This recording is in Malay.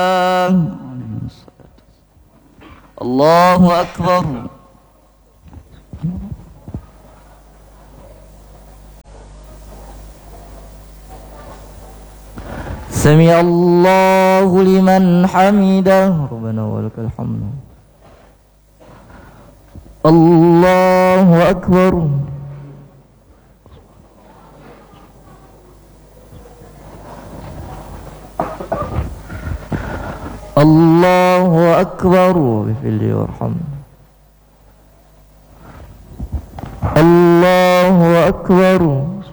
Allahu Akbar. Sami Allahu liman hamidah. Rabbana walakal hamd. Allahu Akbar. Allahu Akbar. Bifilli warham. Allahu Akbar.